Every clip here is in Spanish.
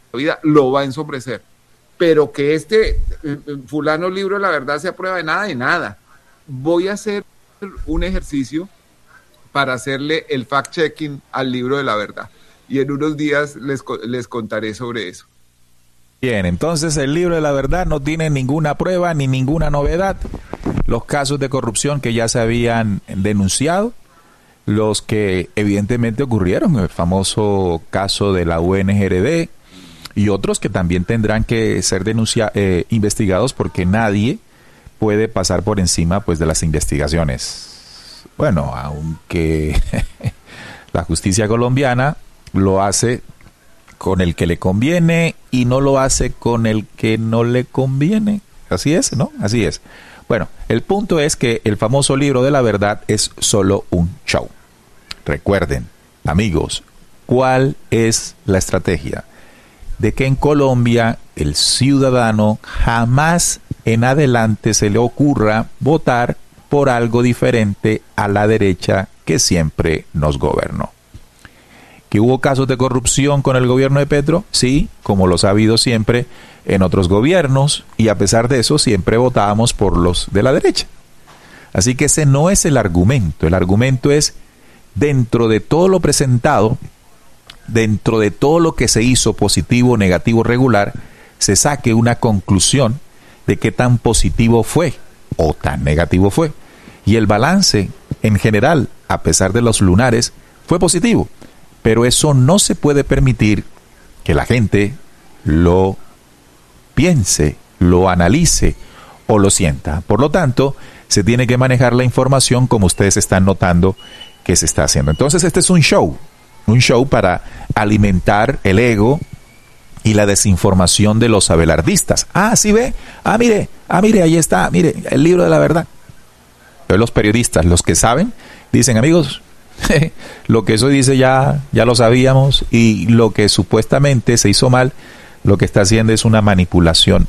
vida lo va a ensombrecer. Pero que fulano libro de la verdad se aprueba de nada. Voy a hacer un ejercicio para hacerle el fact-checking al libro de la verdad. Y en unos días les contaré sobre eso. Bien, entonces el libro de la verdad no tiene ninguna prueba ni ninguna novedad. Los casos de corrupción que ya se habían denunciado, los que evidentemente ocurrieron, el famoso caso de la UNGRD y otros que también tendrán que ser investigados porque nadie puede pasar por encima pues de las investigaciones. Bueno, aunque la justicia colombiana lo hace con el que le conviene y no lo hace con el que no le conviene. Así es, ¿no? Así es. Bueno, el punto es que el famoso libro de la verdad es solo un show. Recuerden, amigos, ¿cuál es la estrategia? De que en Colombia el ciudadano jamás en adelante se le ocurra votar por algo diferente a la derecha que siempre nos gobernó. ¿Que hubo casos de corrupción con el gobierno de Petro? Sí, como los ha habido siempre en otros gobiernos, y a pesar de eso siempre votábamos por los de la derecha. Así que ese no es el argumento. El argumento es, dentro de todo lo presentado, dentro de todo lo que se hizo positivo, negativo, regular, se saque una conclusión de qué tan positivo fue o tan negativo fue. Y el balance, en general, a pesar de los lunares, fue positivo. Pero eso no se puede permitir que la gente lo piense, lo analice o lo sienta. Por lo tanto, se tiene que manejar la información como ustedes están notando que se está haciendo. Entonces, este es un show para alimentar el ego y la desinformación de los abelardistas. Ah, ¿sí ve? Mire, ahí está, mire, el libro de la verdad. Pero los periodistas, los que saben, dicen, amigos, lo que eso dice ya lo sabíamos, y lo que supuestamente se hizo mal, lo que está haciendo es una manipulación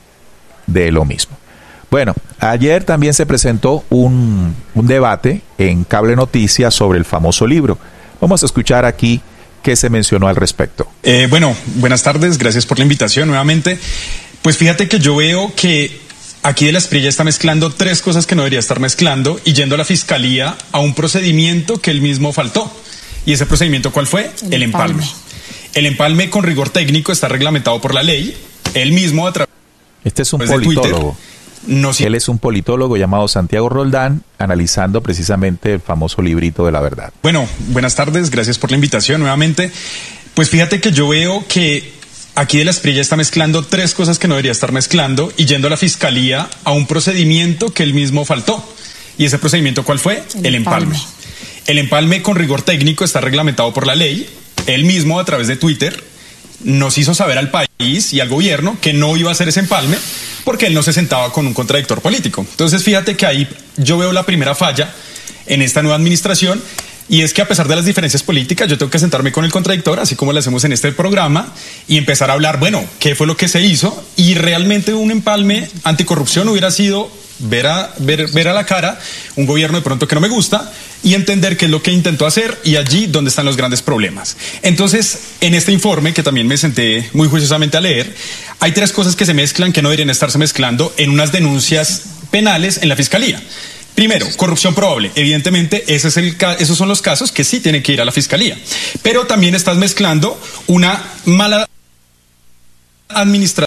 de lo mismo. Bueno, ayer también se presentó un debate en Cable Noticias sobre el famoso libro. Vamos a escuchar aquí qué se mencionó al respecto. Bueno, buenas tardes, gracias por la invitación nuevamente. Pues fíjate que yo veo que aquí de la Espriella está mezclando tres cosas que no debería estar mezclando y yendo a la fiscalía a un procedimiento que él mismo faltó. ¿Y ese procedimiento cuál fue? El empalme. El empalme con rigor técnico está reglamentado por la ley. Él mismo a través Este es un politólogo. Él es un politólogo llamado Santiago Roldán, analizando precisamente el famoso librito de la verdad. Bueno, buenas tardes, gracias por la invitación nuevamente. Pues fíjate que yo veo que aquí de la Espriella está mezclando tres cosas que no debería estar mezclando y yendo a la fiscalía a un procedimiento que él mismo faltó. ¿Y ese procedimiento cuál fue? El empalme. El empalme con rigor técnico está reglamentado por la ley. Él mismo a través de Twitter nos hizo saber al país y al gobierno que no iba a hacer ese empalme porque él no se sentaba con un contradictor político. Entonces fíjate que ahí yo veo la primera falla en esta nueva administración. Y es que a pesar de las diferencias políticas, yo tengo que sentarme con el contradictor, así como lo hacemos en este programa, y empezar a hablar, bueno, ¿qué fue lo que se hizo? Y realmente un empalme anticorrupción hubiera sido ver a la cara un gobierno de pronto que no me gusta y entender qué es lo que intentó hacer y allí donde están los grandes problemas. Entonces, en este informe, que también me senté muy juiciosamente a leer, hay tres cosas que se mezclan que no deberían estarse mezclando en unas denuncias penales en la fiscalía. Primero, corrupción probable. Evidentemente, esos son los casos que sí tienen que ir a la fiscalía. Pero también estás mezclando una mala administración,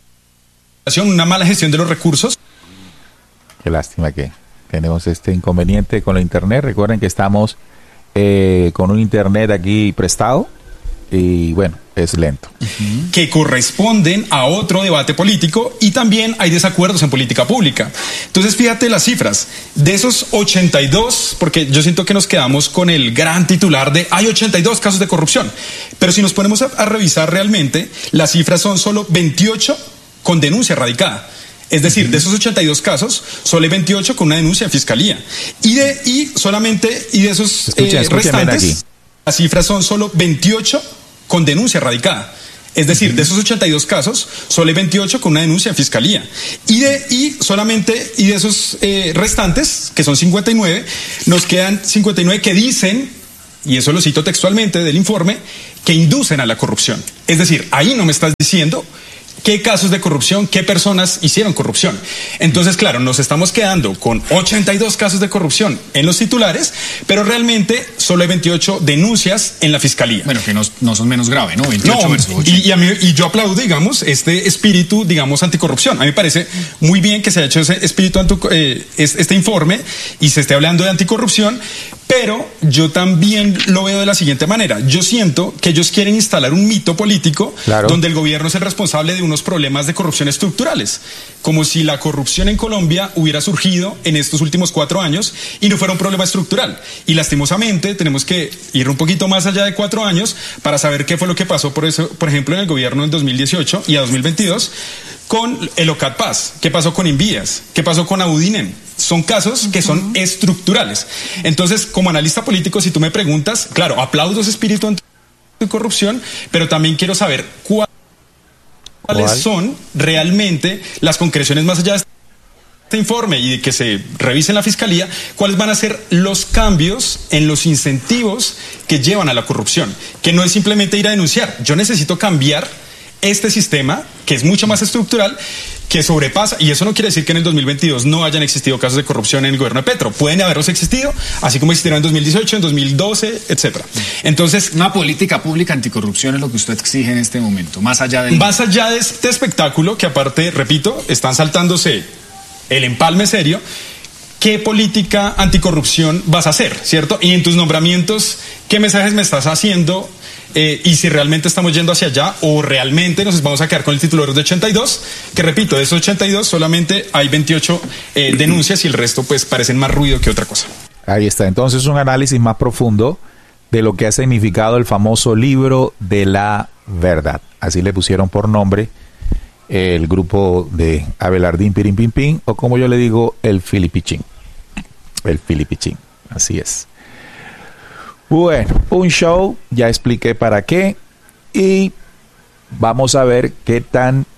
una mala gestión de los recursos. Qué lástima que tenemos este inconveniente con la internet. Recuerden que estamos con un internet aquí prestado y bueno, es lento. Que corresponden a otro debate político y también hay desacuerdos en política pública. Entonces fíjate las cifras. De esos 82, porque yo siento que nos quedamos con el gran titular de hay 82 casos de corrupción. Pero si nos ponemos a revisar realmente, las cifras son solo 28 con denuncia radicada. Es decir, de esos 82 casos, solo hay 28 con una denuncia en fiscalía. Y de esos restantes, las cifras son solo 28 con denuncia radicada. Es decir, de esos 82 casos, solo hay 28 con una denuncia en fiscalía. Y de esos restantes, que son 59, nos quedan 59 que dicen, y eso lo cito textualmente del informe, que inducen a la corrupción. Es decir, ahí no me estás diciendo qué casos de corrupción, qué personas hicieron corrupción. Entonces, claro, nos estamos quedando con 82 casos de corrupción en los titulares, pero realmente solo hay 28 denuncias en la fiscalía. Bueno, que no son menos graves, ¿no? 28 versus 8. Y yo aplaudo, digamos, este espíritu, digamos, anticorrupción. A mí me parece muy bien que se haya hecho ese espíritu, este informe, y se esté hablando de anticorrupción, pero yo también lo veo de la siguiente manera. Yo siento que ellos quieren instalar un mito político, claro, donde el gobierno es el responsable de unos problemas de corrupción estructurales, como si la corrupción en Colombia hubiera surgido en estos últimos 4 años y no fuera un problema estructural. Y lastimosamente tenemos que ir un poquito más allá de 4 años para saber qué fue lo que pasó, por ejemplo, en el gobierno en 2018 y a 2022 con el OCAT Paz, qué pasó con Invías, qué pasó con Abudinen. Son casos que son estructurales. Entonces, como analista político, si tú me preguntas, claro, aplaudo ese espíritu anticorrupción, pero también quiero saber cuáles son realmente las concreciones más allá de este informe y de que se revise en la fiscalía, cuáles van a ser los cambios en los incentivos que llevan a la corrupción, que no es simplemente ir a denunciar. Yo necesito cambiar este sistema, que es mucho más estructural, que sobrepasa, y eso no quiere decir que en el 2022 no hayan existido casos de corrupción en el gobierno de Petro. Pueden haberlos existido, así como existieron en 2018, en 2012, etcétera. Entonces, una política pública anticorrupción es lo que usted exige en este momento, más allá de este espectáculo, que aparte, repito, están saltándose el empalme serio. ¿Qué política anticorrupción vas a hacer, cierto? Y en tus nombramientos, ¿qué mensajes me estás haciendo? Y si realmente estamos yendo hacia allá o realmente nos vamos a quedar con el titular de 82, que repito, de esos 82 solamente hay 28 denuncias y el resto pues parecen más ruido que otra cosa. Ahí está, entonces un análisis más profundo de lo que ha significado el famoso libro de la verdad. Así le pusieron por nombre el grupo de Abelardín Pirín Pim Pim, o como yo le digo, el Filipichín. El Filipichín, así es. Bueno, un show, ya expliqué para qué, y vamos a ver qué tan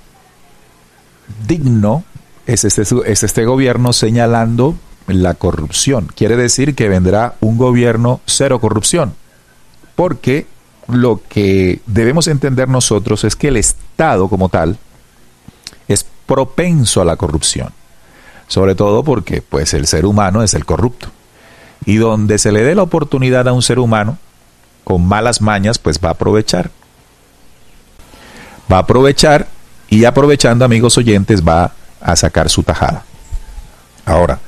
digno es este gobierno señalando la corrupción. Quiere decir que vendrá un gobierno cero corrupción, porque lo que debemos entender nosotros es que el Estado como tal es propenso a la corrupción, sobre todo porque pues el ser humano es el corrupto. Y donde se le dé la oportunidad a un ser humano con malas mañas, pues va a aprovechar. Va a aprovechar y aprovechando, amigos oyentes, va a sacar su tajada. Ahora,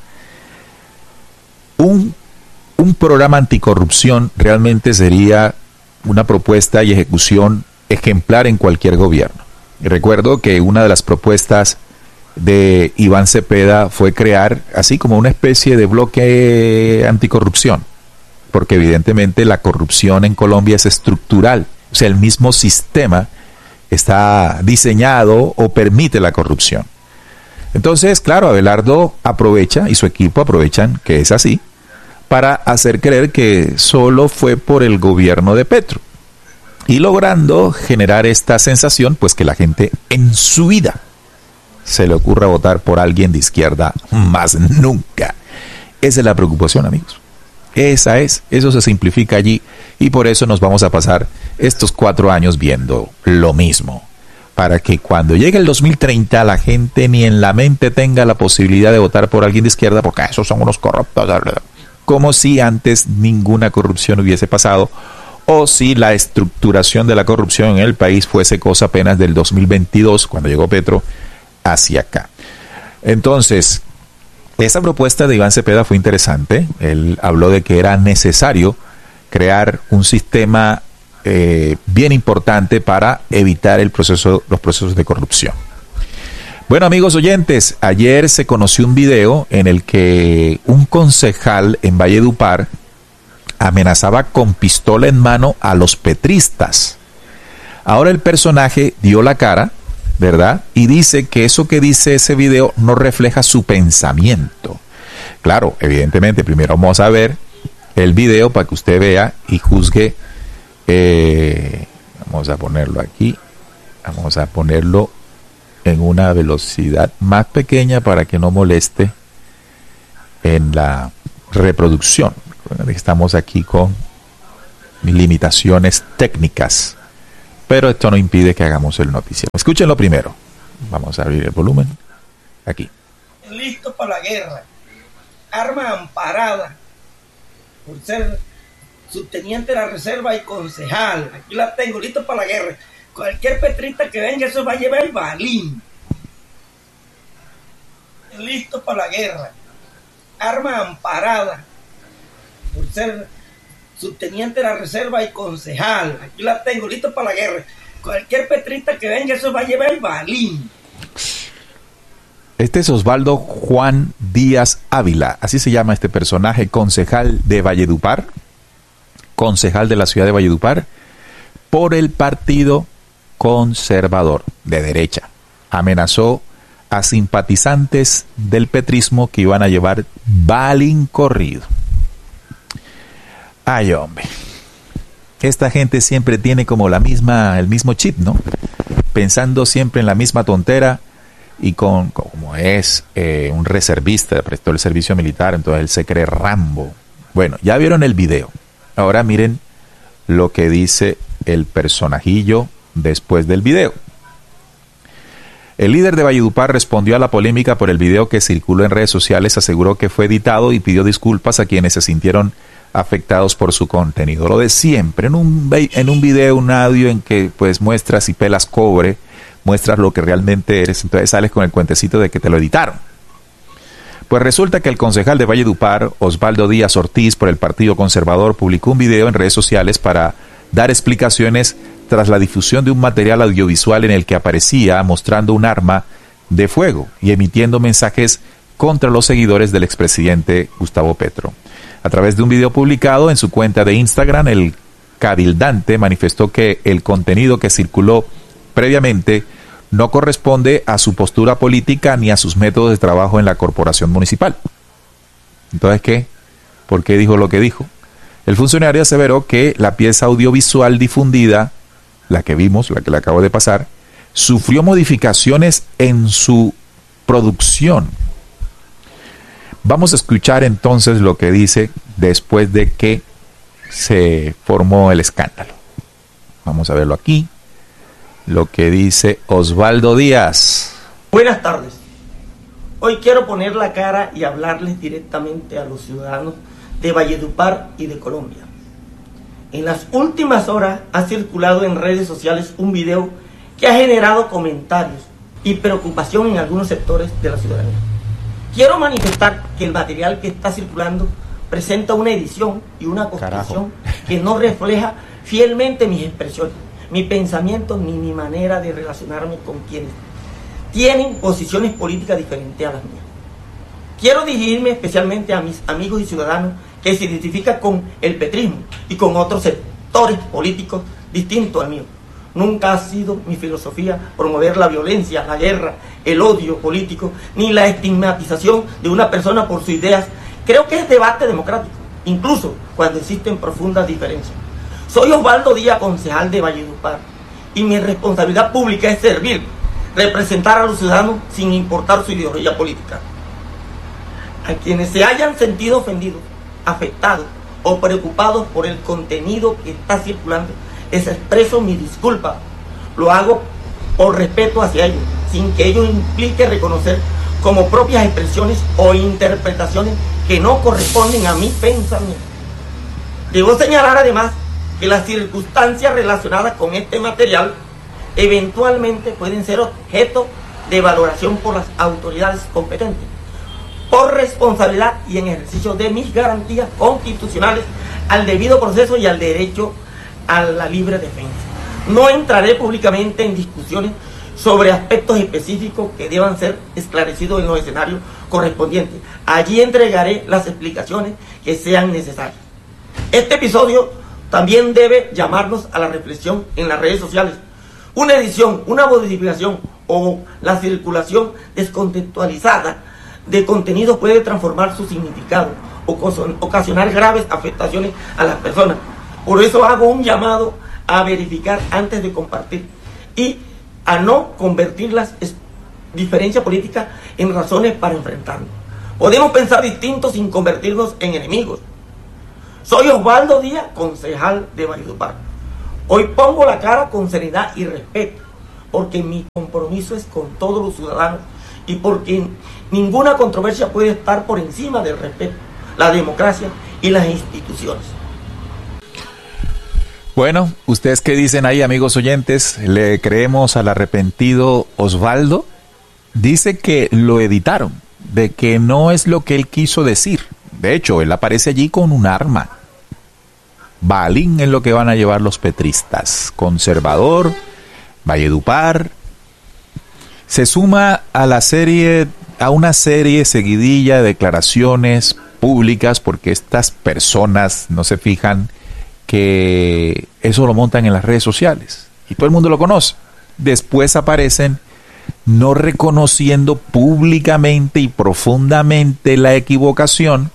un programa anticorrupción realmente sería una propuesta y ejecución ejemplar en cualquier gobierno. Y recuerdo que una de las propuestas de Iván Cepeda fue crear así como una especie de bloque anticorrupción, porque evidentemente la corrupción en Colombia es estructural, o sea, el mismo sistema está diseñado o permite la corrupción. Entonces, claro, Abelardo aprovecha y su equipo aprovechan que es así para hacer creer que solo fue por el gobierno de Petro y logrando generar esta sensación, pues que la gente en su vida se le ocurra votar por alguien de izquierda, más nunca. Esa es la preocupación, amigos. Eso se simplifica allí y por eso nos vamos a pasar estos 4 años viendo lo mismo, para que cuando llegue el 2030 la gente ni en la mente tenga la posibilidad de votar por alguien de izquierda, porque esos son unos corruptos, como si antes ninguna corrupción hubiese pasado, o si la estructuración de la corrupción en el país fuese cosa apenas del 2022, cuando llegó Petro, hacia acá. Entonces, esa propuesta de Iván Cepeda fue interesante. Él habló de que era necesario crear un sistema bien importante para evitar los procesos de corrupción. Bueno, amigos oyentes, ayer se conoció un video en el que un concejal en Valledupar amenazaba con pistola en mano a los petristas. Ahora el personaje dio la cara, ¿verdad? Y dice que eso que dice ese video no refleja su pensamiento. Claro, evidentemente, primero vamos a ver el video para que usted vea y juzgue. Vamos a ponerlo aquí. Vamos a ponerlo en una velocidad más pequeña para que no moleste en la reproducción. Estamos aquí con limitaciones técnicas. Pero esto no impide que hagamos el noticiero. Escúchenlo primero. Vamos a abrir el volumen. Aquí. Listo para la guerra. Arma amparada por ser subteniente de la reserva y concejal. Aquí la tengo, listo para la guerra. Cualquier petrita que venga, eso va a llevar el balín. Listo para la guerra. Arma amparada por ser subteniente de la reserva y concejal. Aquí la tengo, listo para la guerra. Cualquier petrita que venga, eso va a llevar el balín. Este es Osvaldo Juan Díaz Ávila, así se llama este personaje, concejal de Valledupar, concejal de la ciudad de Valledupar, por el Partido Conservador de derecha. Amenazó a simpatizantes del petrismo que iban a llevar balín corrido. Ay, hombre. Esta gente siempre tiene como el mismo chip, ¿no? Pensando siempre en la misma tontera y como es un reservista, prestó el servicio militar, entonces él se cree Rambo. Bueno, ya vieron el video. Ahora miren lo que dice el personajillo después del video. El líder de Valledupar respondió a la polémica por el video que circuló en redes sociales, aseguró que fue editado y pidió disculpas a quienes se sintieron afectados por su contenido. Lo de siempre, en un video, un audio en que pues muestras y pelas cobre, muestras lo que realmente eres, entonces sales con el cuentecito de que te lo editaron. Pues resulta que el concejal de Valledupar, Osvaldo Díaz Ortiz, por el Partido Conservador, publicó un video en redes sociales para dar explicaciones tras la difusión de un material audiovisual en el que aparecía mostrando un arma de fuego y emitiendo mensajes contra los seguidores del expresidente Gustavo Petro. A través de un video publicado en su cuenta de Instagram, el cabildante manifestó que el contenido que circuló previamente no corresponde a su postura política ni a sus métodos de trabajo en la corporación municipal. Entonces, ¿qué? ¿Por qué dijo lo que dijo? El funcionario aseveró que la pieza audiovisual difundida, la que vimos, la que le acabo de pasar, sufrió modificaciones en su producción. Vamos a escuchar entonces lo que dice después de que se formó el escándalo. Vamos a verlo aquí. Lo que dice Osvaldo Díaz. Buenas tardes. Hoy quiero poner la cara y hablarles directamente a los ciudadanos de Valledupar y de Colombia. En las últimas horas ha circulado en redes sociales un video que ha generado comentarios y preocupación en algunos sectores de la ciudadanía. Quiero manifestar que el material que está circulando presenta una edición y una construcción que no refleja fielmente mis expresiones, mi pensamiento ni mi manera de relacionarme con quienes tienen posiciones políticas diferentes a las mías. Quiero dirigirme especialmente a mis amigos y ciudadanos que se identifican con el petrismo y con otros sectores políticos distintos al mío. Nunca ha sido mi filosofía promover la violencia, la guerra, el odio político, ni la estigmatización de una persona por sus ideas. Creo que es debate democrático, incluso cuando existen profundas diferencias. Soy Osvaldo Díaz, concejal de Valledupar, y mi responsabilidad pública es servir, representar a los ciudadanos sin importar su ideología política. A quienes se hayan sentido ofendidos, afectados o preocupados por el contenido que está circulando, les expreso mi disculpa. Lo hago por respeto hacia ellos, sin que ello implique reconocer como propias expresiones o interpretaciones que no corresponden a mi pensamiento. Debo señalar además que las circunstancias relacionadas con este material eventualmente pueden ser objeto de valoración por las autoridades competentes, por responsabilidad y en ejercicio de mis garantías constitucionales al debido proceso y al derecho a la libre defensa. No entraré públicamente en discusiones sobre aspectos específicos que deban ser esclarecidos en los escenarios correspondientes. Allí entregaré las explicaciones que sean necesarias. Este episodio también debe llamarnos a la reflexión en las redes sociales. Una edición, una modificación o la circulación descontextualizada de contenido puede transformar su significado o ocasionar graves afectaciones a las personas. Por eso hago un llamado a verificar antes de compartir y a no convertir las diferencias políticas en razones para enfrentarnos. Podemos pensar distintos sin convertirnos en enemigos. Soy Osvaldo Díaz, concejal de Valledupar. Hoy pongo la cara con seriedad y respeto, porque mi compromiso es con todos los ciudadanos y porque ninguna controversia puede estar por encima del respeto, la democracia y las instituciones. Bueno, ¿ustedes qué dicen ahí, amigos oyentes? ¿Le creemos al arrepentido Osvaldo? Dice que lo editaron, de que no es lo que él quiso decir. De hecho, él aparece allí con un arma. Balín es lo que van a llevar los petristas. Conservador, Valledupar. Se suma a una serie seguidilla de declaraciones públicas, porque estas personas no se fijan que eso lo montan en las redes sociales y todo el mundo lo conoce. Después aparecen no reconociendo públicamente y profundamente la equivocación,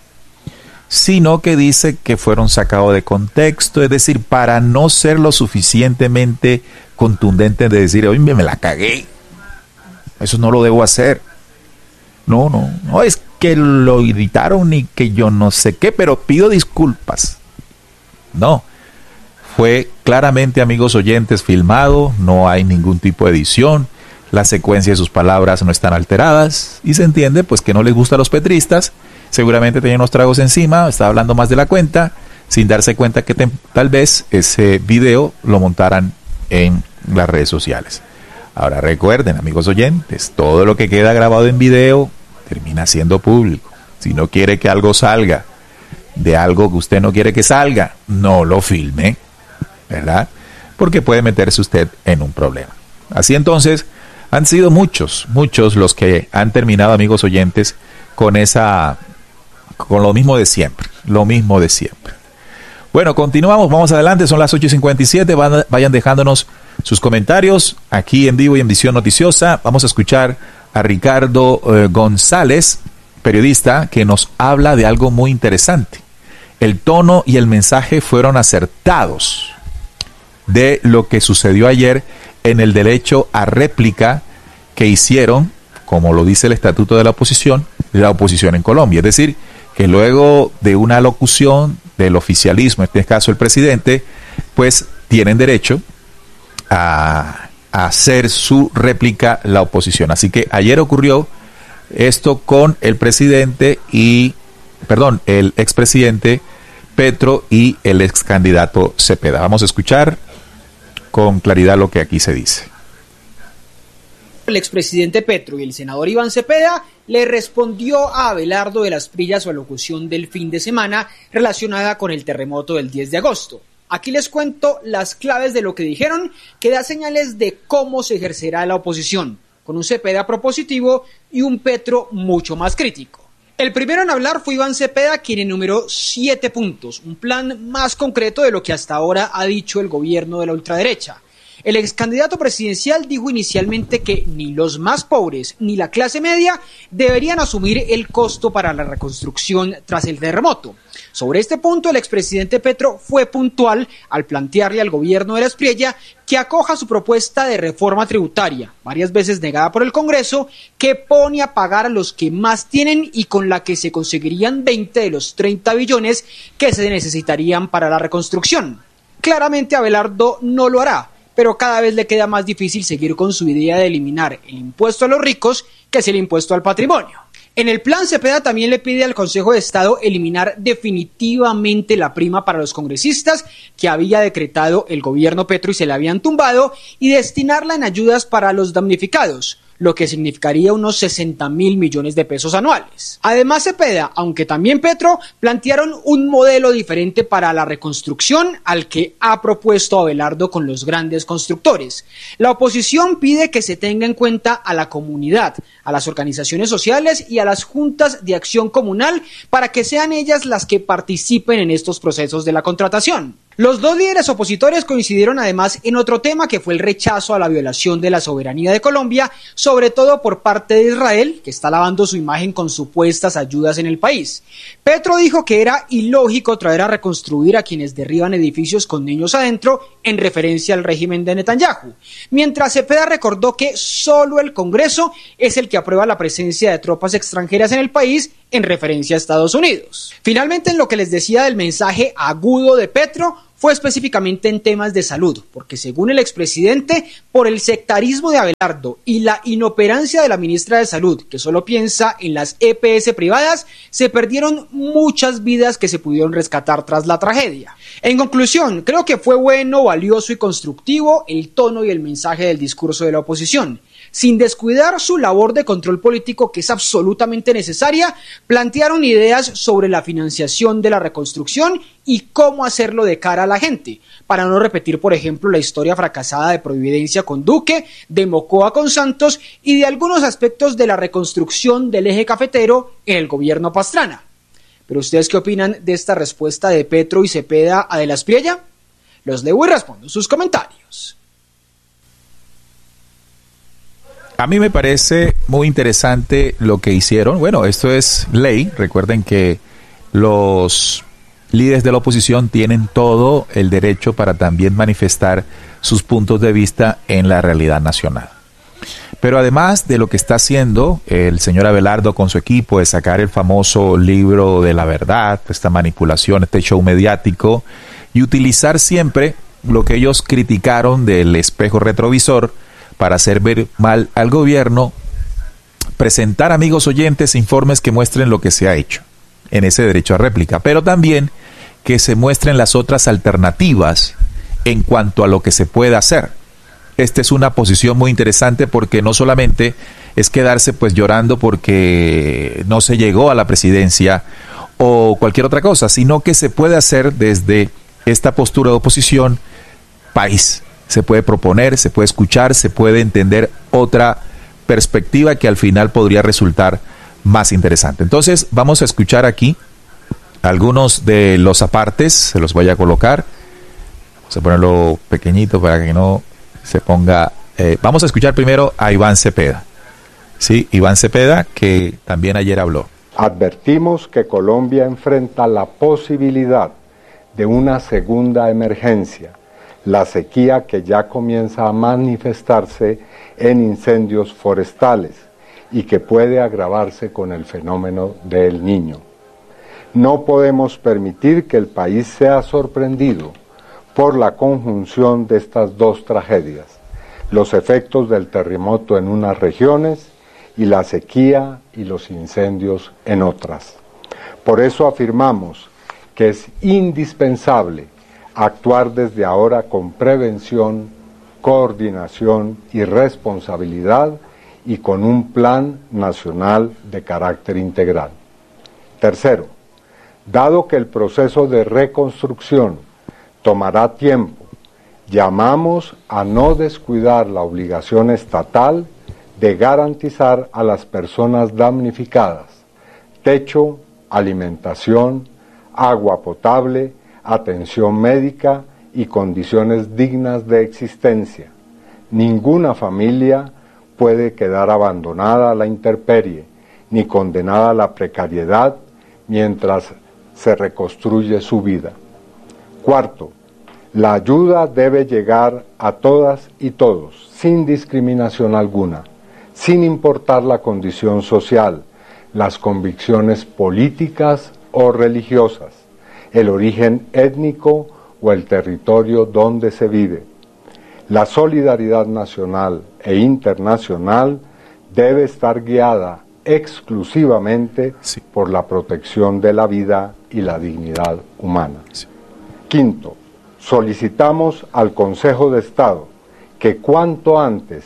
sino que dice que fueron sacados de contexto, es decir, para no ser lo suficientemente contundente de decir, oye, me la cagué, eso no lo debo hacer. No, es que lo editaron y que yo no sé qué, pero pido disculpas. No, fue claramente, amigos oyentes, filmado, no hay ningún tipo de edición, la secuencia de sus palabras no están alteradas y se entiende pues que no les gusta a los petristas, seguramente tenía unos tragos encima, estaba hablando más de la cuenta, sin darse cuenta que tal vez ese video lo montaran en las redes sociales. Ahora recuerden, amigos oyentes, todo lo que queda grabado en video termina siendo público. Si no quiere que algo salga de algo que usted no quiere que salga, no lo filme, ¿verdad? Porque puede meterse usted en un problema. Así entonces, han sido muchos los que han terminado, amigos oyentes, con lo mismo de siempre, Bueno, continuamos, vamos adelante, son las 8:57, vayan dejándonos sus comentarios aquí en vivo y en Visión Noticiosa. Vamos a escuchar a Ricardo González, periodista, que nos habla de algo muy interesante. El tono y el mensaje fueron acertados de lo que sucedió ayer en el derecho a réplica que hicieron, como lo dice el Estatuto de la oposición en Colombia. Es decir, que luego de una locución del oficialismo, en este caso el presidente, pues tienen derecho a hacer su réplica la oposición. Así que ayer ocurrió esto con el expresidente Petro y el ex candidato Cepeda. Vamos a escuchar con claridad lo que aquí se dice. El expresidente Petro y el senador Iván Cepeda le respondió a Abelardo de las Prillas su alocución del fin de semana relacionada con el terremoto del 10 de agosto. Aquí les cuento las claves de lo que dijeron, que da señales de cómo se ejercerá la oposición, con un Cepeda propositivo y un Petro mucho más crítico. El primero en hablar fue Iván Cepeda, quien enumeró 7 puntos, un plan más concreto de lo que hasta ahora ha dicho el gobierno de la ultraderecha. El ex candidato presidencial dijo inicialmente que ni los más pobres ni la clase media deberían asumir el costo para la reconstrucción tras el terremoto. Sobre este punto, el expresidente Petro fue puntual al plantearle al gobierno de la Espriella que acoja su propuesta de reforma tributaria, varias veces negada por el Congreso, que pone a pagar a los que más tienen y con la que se conseguirían 20 de los 30 billones que se necesitarían para la reconstrucción. Claramente Abelardo no lo hará, pero cada vez le queda más difícil seguir con su idea de eliminar el impuesto a los ricos, que es el impuesto al patrimonio. En el plan, Cepeda también le pide al Consejo de Estado eliminar definitivamente la prima para los congresistas que había decretado el gobierno Petro y se la habían tumbado, y destinarla en ayudas para los damnificados, lo que significaría unos 60.000 millones de pesos anuales. Además, Cepeda, aunque también Petro, plantearon un modelo diferente para la reconstrucción al que ha propuesto Abelardo con los grandes constructores. La oposición pide que se tenga en cuenta a la comunidad, a las organizaciones sociales y a las juntas de acción comunal para que sean ellas las que participen en estos procesos de la contratación. Los dos líderes opositores coincidieron además en otro tema, que fue el rechazo a la violación de la soberanía de Colombia, sobre todo por parte de Israel, que está lavando su imagen con supuestas ayudas en el país. Petro dijo que era ilógico traer a reconstruir a quienes derriban edificios con niños adentro, en referencia al régimen de Netanyahu, mientras Cepeda recordó que solo el Congreso es el que aprueba la presencia de tropas extranjeras en el país en referencia a Estados Unidos. Finalmente, en lo que les decía del mensaje agudo de Petro, fue específicamente en temas de salud, porque según el expresidente, por el sectarismo de Abelardo y la inoperancia de la ministra de Salud, que solo piensa en las EPS privadas, se perdieron muchas vidas que se pudieron rescatar tras la tragedia. En conclusión, creo que fue bueno, valioso y constructivo el tono y el mensaje del discurso de la oposición. Sin descuidar su labor de control político, que es absolutamente necesaria, plantearon ideas sobre la financiación de la reconstrucción y cómo hacerlo de cara a la gente, para no repetir, por ejemplo, la historia fracasada de Providencia con Duque, de Mocoa con Santos y de algunos aspectos de la reconstrucción del eje cafetero en el gobierno Pastrana. ¿Pero ustedes qué opinan de esta respuesta de Petro y Cepeda a De la Espriella? Los leo y respondo sus comentarios. A mí me parece muy interesante lo que hicieron. Bueno, esto es ley. Recuerden que los líderes de la oposición tienen todo el derecho para también manifestar sus puntos de vista en la realidad nacional. Pero además de lo que está haciendo el señor Abelardo con su equipo de sacar el famoso libro de la verdad, esta manipulación, este show mediático, y utilizar siempre lo que ellos criticaron del espejo retrovisor para hacer ver mal al gobierno, presentar, amigos oyentes, informes que muestren lo que se ha hecho en ese derecho a réplica, pero también que se muestren las otras alternativas en cuanto a lo que se puede hacer. Esta es una posición muy interesante porque no solamente es quedarse pues llorando porque no se llegó a la presidencia o cualquier otra cosa, sino que se puede hacer desde esta postura de oposición país. Se puede proponer, se puede escuchar, se puede entender otra perspectiva que al final podría resultar más interesante. Entonces vamos a escuchar aquí algunos de los apartes, se los voy a colocar. Vamos a ponerlo pequeñito para que no se ponga... vamos a escuchar primero a Iván Cepeda. Sí, Iván Cepeda, que también ayer habló. Advertimos que Colombia enfrenta la posibilidad de una segunda emergencia, la sequía que ya comienza a manifestarse en incendios forestales y que puede agravarse con el fenómeno del Niño. No podemos permitir que el país sea sorprendido por la conjunción de estas dos tragedias, los efectos del terremoto en unas regiones y la sequía y los incendios en otras. Por eso afirmamos que es indispensable actuar desde ahora con prevención, coordinación y responsabilidad y con un plan nacional de carácter integral. Tercero, dado que el proceso de reconstrucción tomará tiempo, llamamos a no descuidar la obligación estatal de garantizar a las personas damnificadas techo, alimentación, agua potable, atención médica y condiciones dignas de existencia. Ninguna familia puede quedar abandonada a la intemperie ni condenada a la precariedad mientras se reconstruye su vida. Cuarto, la ayuda debe llegar a todas y todos, sin discriminación alguna, sin importar la condición social, las convicciones políticas o religiosas, el origen étnico o el territorio donde se vive. La solidaridad nacional e internacional debe estar guiada exclusivamente por la protección de la vida y la dignidad humana. Quinto, solicitamos al Consejo de Estado que cuanto antes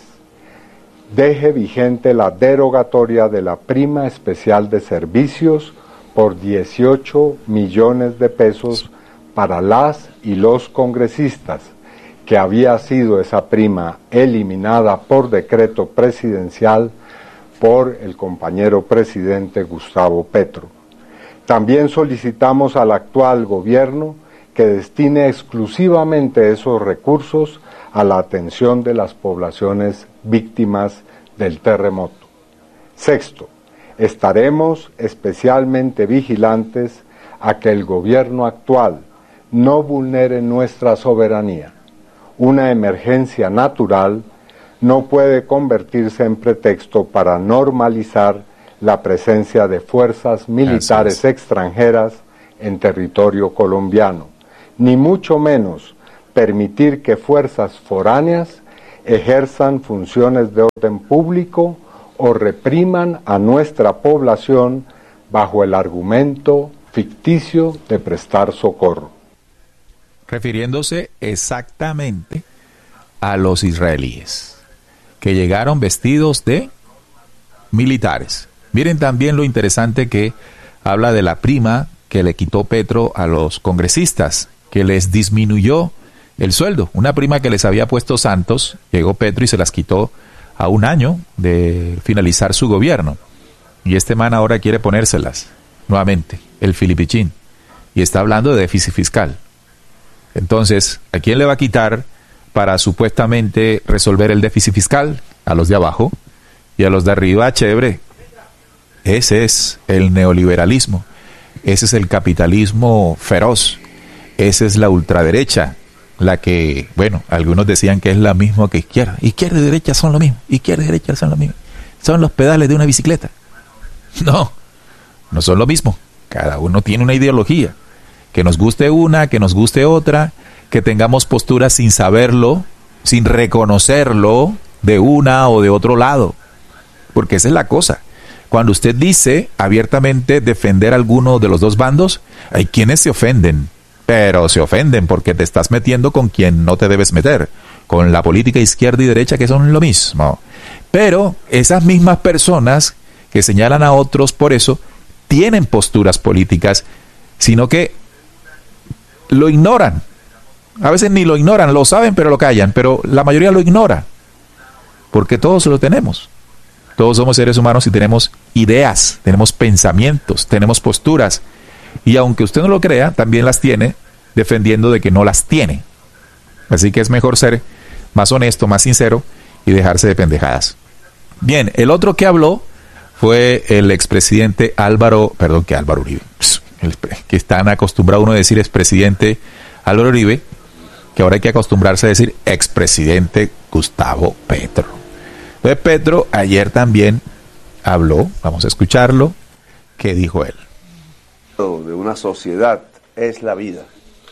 deje vigente la derogatoria de la prima especial de servicios por 18 millones de pesos para las y los congresistas, que había sido esa prima eliminada por decreto presidencial por el compañero presidente Gustavo Petro. También solicitamos al actual gobierno que destine exclusivamente esos recursos a la atención de las poblaciones víctimas del terremoto. Sexto, estaremos especialmente vigilantes a que el gobierno actual no vulnere nuestra soberanía. Una emergencia natural no puede convertirse en pretexto para normalizar la presencia de fuerzas militares extranjeras en territorio colombiano, ni mucho menos permitir que fuerzas foráneas ejerzan funciones de orden público o repriman a nuestra población bajo el argumento ficticio de prestar socorro. Refiriéndose exactamente a los israelíes, que llegaron vestidos de militares. Miren también lo interesante que habla de la prima que le quitó Petro a los congresistas, que les disminuyó el sueldo. Una prima que les había puesto Santos, llegó Petro y se las quitó a un año de finalizar su gobierno. Y este man ahora quiere ponérselas nuevamente, el filipichín. Y está hablando de déficit fiscal. Entonces, ¿a quién le va a quitar para supuestamente resolver el déficit fiscal? A los de abajo. Y a los de arriba, chévere. Ese es el neoliberalismo. Ese es el capitalismo feroz. Esa es la ultraderecha. La que, bueno, algunos decían que es la misma que izquierda. Izquierda y derecha son lo mismo. Izquierda y derecha son lo mismo. Son los pedales de una bicicleta. No, no son lo mismo. Cada uno tiene una ideología. Que nos guste una, que nos guste otra, que tengamos posturas sin saberlo, sin reconocerlo de una o de otro lado. Porque esa es la cosa. Cuando usted dice abiertamente defender a alguno de los dos bandos, hay quienes se ofenden. Pero se ofenden porque te estás metiendo con quien no te debes meter. Con la política izquierda y derecha, que son lo mismo. Pero esas mismas personas que señalan a otros por eso, tienen posturas políticas, sino que lo ignoran. A veces ni lo ignoran, lo saben pero lo callan, pero la mayoría lo ignora. Porque todos lo tenemos. Todos somos seres humanos y tenemos ideas, tenemos pensamientos, tenemos posturas. Y aunque usted no lo crea, también las tiene, defendiendo de que no las tiene. Así que es mejor ser más honesto, más sincero y dejarse de pendejadas. Bien, el otro que habló fue el expresidente Álvaro Uribe. Que están acostumbrados uno a decir expresidente Álvaro Uribe, que ahora hay que acostumbrarse a decir expresidente Gustavo Petro. Entonces Petro ayer también habló, vamos a escucharlo, ¿qué dijo él? De una sociedad es la vida.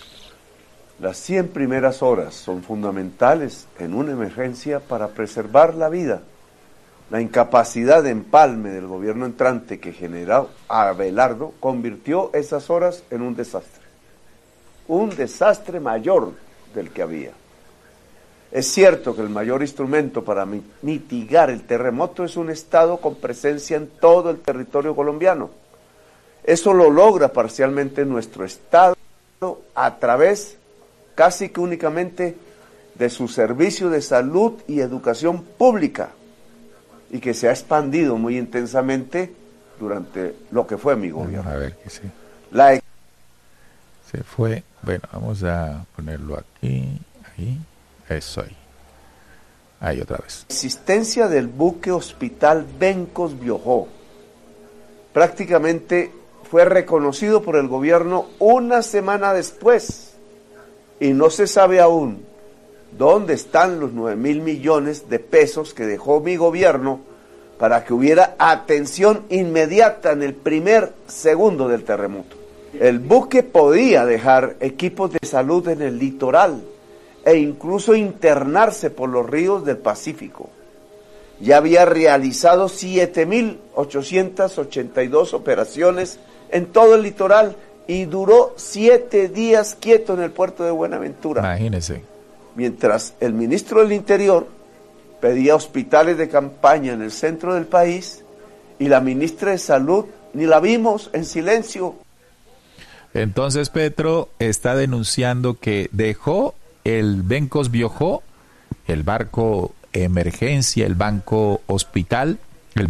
Las 100 primeras horas son fundamentales en una emergencia para preservar la vida. La incapacidad de empalme del gobierno entrante que generó Abelardo convirtió esas horas en un desastre mayor del que había. Es cierto que el mayor instrumento para mitigar el terremoto es un Estado con presencia en todo el territorio colombiano. Eso lo logra parcialmente nuestro Estado a través casi que únicamente de su servicio de salud y educación pública, y que se ha expandido muy intensamente durante lo que fue mi gobierno. Vamos a ver que sí. Se fue. Bueno, vamos a ponerlo aquí, ahí, eso ahí. Ahí otra vez. La existencia del buque hospital Bencos Biojó prácticamente fue reconocido por el gobierno una semana después, y no se sabe aún ¿dónde están los 9.000 millones de pesos que dejó mi gobierno para que hubiera atención inmediata en el primer segundo del terremoto? El buque podía dejar equipos de salud en el litoral e incluso internarse por los ríos del Pacífico. Ya había realizado 7.882 operaciones en todo el litoral y duró 7 días quieto en el puerto de Buenaventura. Imagínese. Mientras el ministro del Interior pedía hospitales de campaña en el centro del país y la ministra de Salud ni la vimos, en silencio. Entonces Petro está denunciando que dejó el Bencos Biojó, el barco emergencia, el barco hospital,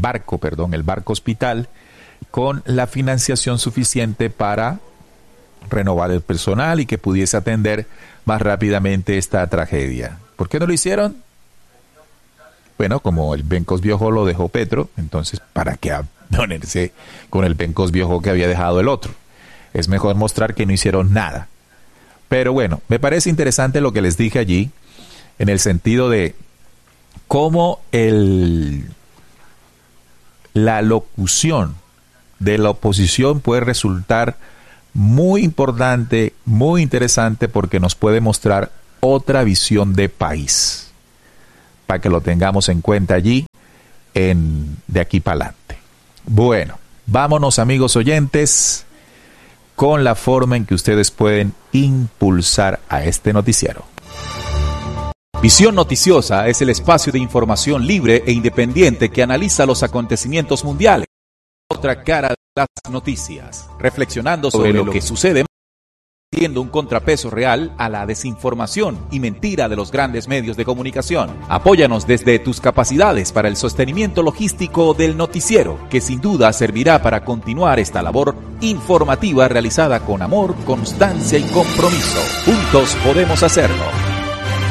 con la financiación suficiente para renovar el personal y que pudiese atender más rápidamente esta tragedia. ¿Por qué no lo hicieron? Bueno, como el Bencos Biojó lo dejó Petro, entonces ¿para qué ponerse con el Bencos Biojó que había dejado el otro? Es mejor mostrar que no hicieron nada. Pero bueno, me parece interesante lo que les dije allí, en el sentido de cómo la locución de la oposición puede resultar muy importante, muy interesante, porque nos puede mostrar otra visión de país, para que lo tengamos en cuenta allí de aquí para adelante. Bueno, vámonos, amigos oyentes, con la forma en que ustedes pueden impulsar a este noticiero. Visión Noticiosa es el espacio de información libre e independiente que analiza los acontecimientos mundiales. Otra cara de las noticias, reflexionando sobre lo que sucede, siendo un contrapeso real a la desinformación y mentira de los grandes medios de comunicación. Apóyanos desde tus capacidades para el sostenimiento logístico del noticiero, que sin duda servirá para continuar esta labor informativa realizada con amor, constancia y compromiso. Juntos podemos hacerlo.